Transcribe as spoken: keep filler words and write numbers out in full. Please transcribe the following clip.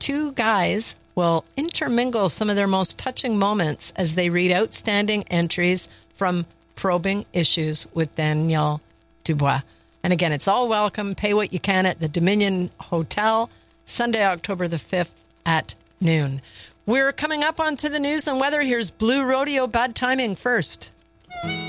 two guys will intermingle some of their most touching moments as they read outstanding entries from Probing Issues with Daniel Dubois. And again, it's all welcome. Pay what you can at the Dominion Hotel, Sunday, October the fifth at noon. We're coming up onto the news and weather. Here's Blue Rodeo. Bad timing first.